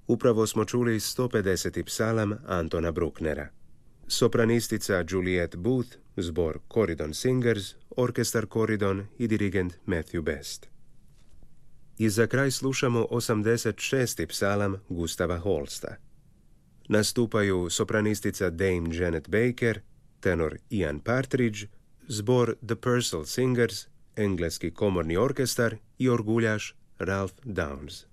Upravo smo čuli 150. psalam Antona Brucknera. Sopranistica Juliette Booth, zbor Corydon Singers, orkestar Corydon i dirigent Matthew Best. I za kraj slušamo 86. psalam Gustava Holsta. Nastupaju sopranistica Dame Janet Baker, tenor Ian Partridge, zbor The Purcell Singers, engleski komorni orkestar i orguljaš Ralph Downs.